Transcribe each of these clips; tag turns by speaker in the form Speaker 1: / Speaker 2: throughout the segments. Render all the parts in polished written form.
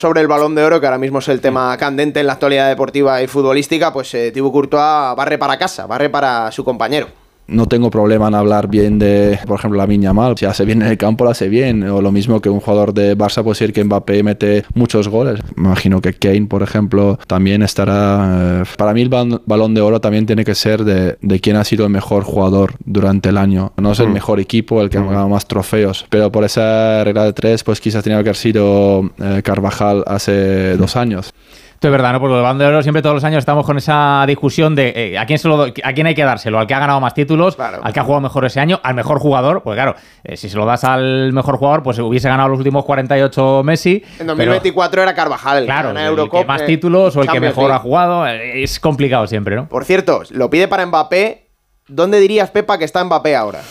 Speaker 1: Sobre el Balón de Oro, que ahora mismo es el tema candente en la actualidad deportiva y futbolística, pues Thibaut Courtois barre para casa, barre para su compañero.
Speaker 2: No tengo problema en hablar bien de, por ejemplo, Lamine Yamal. Si hace bien en el campo, lo hace bien. O lo mismo que un jugador de Barça puede decir que Mbappé mete muchos goles. Me imagino que Kane, por ejemplo, también estará... Para mí el Balón de Oro también tiene que ser de quién ha sido el mejor jugador durante el año. No es el mejor equipo, el que ha ganado más trofeos. Pero por esa regla de 3, pues quizás tenía que haber sido Carvajal hace 2 años.
Speaker 3: Esto es verdad, ¿no? Porque el Balón de Oro siempre todos los años estamos con esa discusión de ¿a quién hay que dárselo? ¿Al que ha ganado más títulos? Claro. ¿Al que ha jugado mejor ese año? ¿Al mejor jugador? Pues claro, si se lo das al mejor jugador, pues hubiese ganado los últimos 48 Messi.
Speaker 1: En 2024 era Carvajal,
Speaker 3: claro, el que más títulos o el que mejor ha jugado. Es complicado siempre, ¿no?
Speaker 1: Por cierto, lo pide para Mbappé. ¿Dónde dirías, Pepa, que está Mbappé ahora?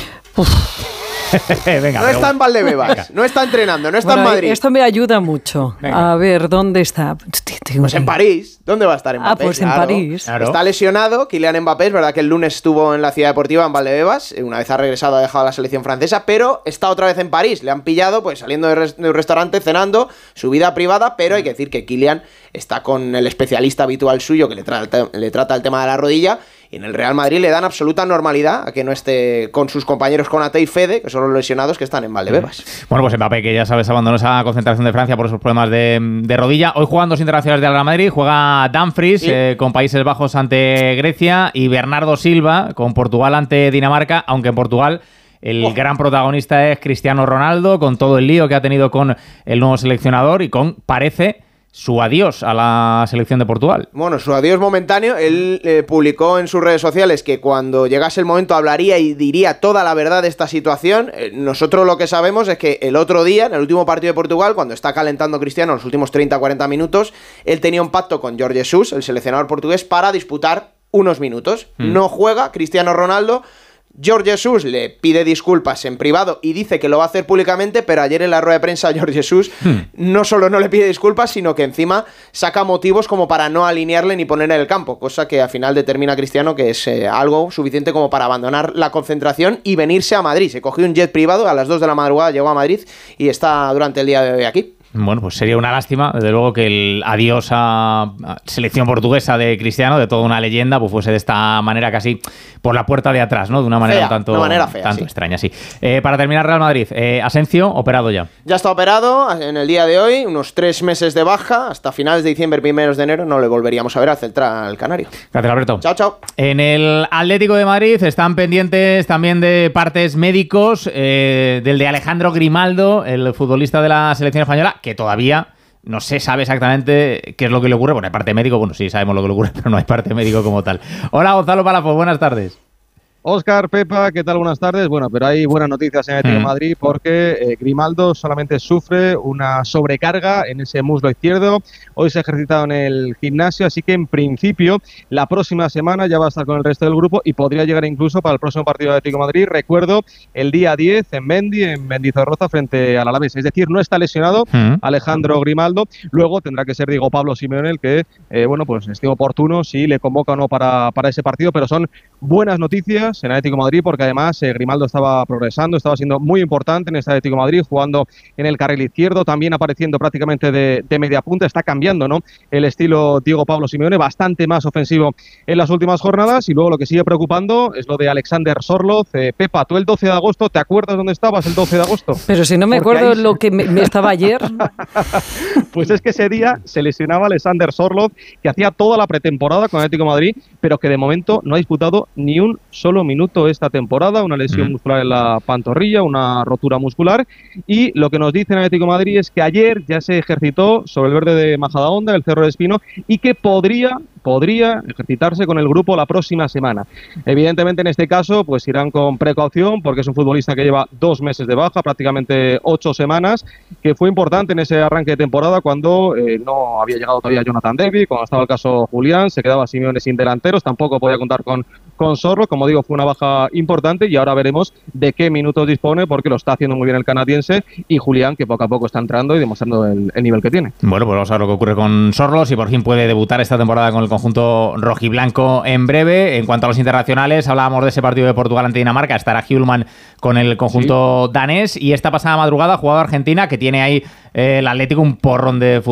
Speaker 4: Venga,
Speaker 1: no está en Valdebebas, no está entrenando, no está en Madrid.
Speaker 4: Esto me ayuda mucho. Venga. A ver, ¿dónde está?
Speaker 1: Pues en París. ¿Dónde va a estar Mbappé?
Speaker 4: Pues en París.
Speaker 1: Claro. Está lesionado Kylian Mbappé. Es verdad que el lunes estuvo en la Ciudad Deportiva en Valdebebas. Una vez ha regresado, ha dejado la selección francesa, pero está otra vez en París. Le han pillado pues saliendo de un restaurante, cenando, su vida privada, pero hay que decir que Kylian está con el especialista habitual suyo que le trata el tema de la rodilla. Y en el Real Madrid le dan absoluta normalidad a que no esté con sus compañeros Konaté y Fede, que son los lesionados que están en Valdebebas.
Speaker 3: Bueno, pues Mbappé, que ya sabes, abandonó esa concentración de Francia por esos problemas de rodilla. Hoy juegan 2 internacionales del Real Madrid. Juega Dumfries con Países Bajos ante Grecia y Bernardo Silva con Portugal ante Dinamarca, aunque en Portugal el gran protagonista es Cristiano Ronaldo, con todo el lío que ha tenido con el nuevo seleccionador y con, parece, su adiós a la selección de Portugal.
Speaker 1: Bueno, su adiós momentáneo. Él publicó en sus redes sociales que cuando llegase el momento hablaría y diría toda la verdad de esta situación. Nosotros lo que sabemos es que el otro día, en el último partido de Portugal, cuando está calentando Cristiano en los últimos 30-40 minutos, él tenía un pacto con Jorge Jesus, el seleccionador portugués, para disputar unos minutos. No juega Cristiano Ronaldo. Jorge Jesus le pide disculpas en privado y dice que lo va a hacer públicamente, pero ayer en la rueda de prensa Jorge Jesus no solo no le pide disculpas, sino que encima saca motivos como para no alinearle ni poner en el campo, cosa que al final determina Cristiano que es algo suficiente como para abandonar la concentración y venirse a Madrid. Se cogió un jet privado, a las 2 de la madrugada llegó a Madrid y está durante el día de hoy aquí.
Speaker 3: Bueno, pues sería una lástima, desde luego, que el adiós a selección portuguesa de Cristiano, de toda una leyenda, pues fuese de esta manera casi por la puerta de atrás, ¿no? De una manera
Speaker 1: fea,
Speaker 3: tanto extraña, sí. Para terminar, Real Madrid, Asensio, operado ya.
Speaker 1: Ya está operado en el día de hoy, unos 3 meses de baja, hasta finales de diciembre, primeros de enero, no le volveríamos a ver al central canario.
Speaker 3: Gracias, Alberto.
Speaker 1: Chao, chao.
Speaker 3: En el Atlético de Madrid están pendientes también de partes médicos, del de Alejandro Grimaldo, el futbolista de la selección española, que todavía no se sabe exactamente qué es lo que le ocurre. Bueno, hay parte médico, bueno, sí sabemos lo que le ocurre, pero no hay parte médico como tal. Hola, Gonzalo Palafox, buenas tardes.
Speaker 5: Óscar, Pepa, ¿qué tal? Buenas tardes. Bueno, pero hay buenas noticias en Atlético de Madrid porque Grimaldo solamente sufre una sobrecarga en ese muslo izquierdo. Hoy se ha ejercitado en el gimnasio, así que en principio la próxima semana ya va a estar con el resto del grupo y podría llegar incluso para el próximo partido de Atlético de Madrid. Recuerdo, el día 10 en Mendizorroza frente al Alavés. Es decir, no está lesionado Alejandro Grimaldo. Luego tendrá que ser Diego Pablo Simeone el que, bueno, pues estime oportuno si le convoca o no para ese partido, pero son buenas noticias en Atlético de Madrid porque además Grimaldo estaba progresando, estaba siendo muy importante en este Atlético de Madrid, jugando en el carril izquierdo, también apareciendo prácticamente de media punta. Está cambiando, ¿no?, el estilo Diego Pablo Simeone, bastante más ofensivo en las últimas jornadas. Y luego lo que sigue preocupando es lo de Alexander Sorloth. Pepa, tú el 12 de agosto, ¿te acuerdas dónde estabas el 12 de agosto?
Speaker 4: Pero si no me acuerdo ahí... lo que me estaba ayer.
Speaker 5: Pues es que ese día se lesionaba Alexander Sorloth, que hacía toda la pretemporada con Atlético de Madrid, pero que de momento no ha disputado ni un solo minuto esta temporada. Una lesión muscular en la pantorrilla, una rotura muscular. Y lo que nos dice en Atlético de Madrid es que ayer ya se ejercitó sobre el verde de Majadahonda, el Cerro del Espino, y que podría ejercitarse con el grupo la próxima semana. Evidentemente en este caso pues irán con precaución porque es un futbolista que lleva 2 meses de baja, prácticamente 8 semanas, que fue importante en ese arranque de temporada cuando no había llegado todavía Jonathan David, cuando estaba el caso Julián, se quedaba Simeone sin delanteros, tampoco podía contar con Sorloth. Como digo, fue una baja importante y ahora veremos de qué minutos dispone porque lo está haciendo muy bien el canadiense, y Julián, que poco a poco está entrando y demostrando el nivel que tiene.
Speaker 3: Bueno, pues vamos a ver lo que ocurre con Sorloth, si por fin puede debutar esta temporada con el conjunto rojiblanco en breve. En cuanto a los internacionales, hablábamos de ese partido de Portugal ante Dinamarca, estará Hjulmand con el conjunto danés, y esta pasada madrugada ha jugado Argentina, que tiene ahí el Atlético un porrón de